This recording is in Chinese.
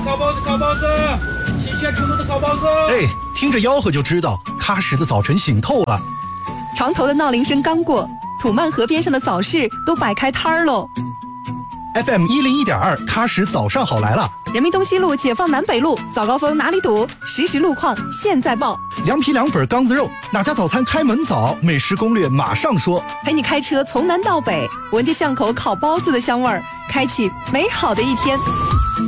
烤包子，烤包子，新鲜出炉的烤包子。 哎，听着吆喝就知道，喀什的早晨醒透了。 床头的闹铃声刚过，土曼河边上的早市都摆开摊儿喽。 FM 101.2，喀什早上好来了。 人民东西路、解放南北路早高峰哪里堵？实时路况现在报。 凉皮2本缸子肉，哪家早餐开门早？美食攻略马上说。 陪你开车从南到北，闻着巷口烤包子的香味儿，开启美好的一天。